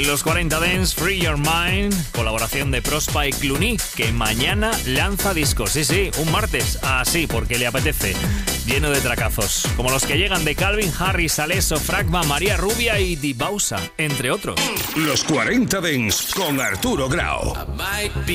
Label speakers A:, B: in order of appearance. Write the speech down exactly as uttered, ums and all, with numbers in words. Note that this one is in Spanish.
A: En los cuarenta Dance, Free Your Mind, colaboración de Prospa y Cluny, que mañana lanza discos. Sí, sí, un martes, así, porque le apetece. Lleno de tracazos, como los que llegan de Calvin Harris, Alesso, Fragma, María Rubia y Dibausa, entre otros.
B: Los cuarenta Dance con Arturo Grau.